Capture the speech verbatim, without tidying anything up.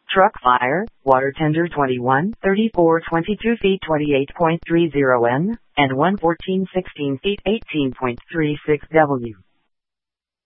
Truck fire, water tender twenty-one, thirty-four, twenty-two feet twenty-eight point three zero N, and one fourteen, sixteen feet eighteen point three six W.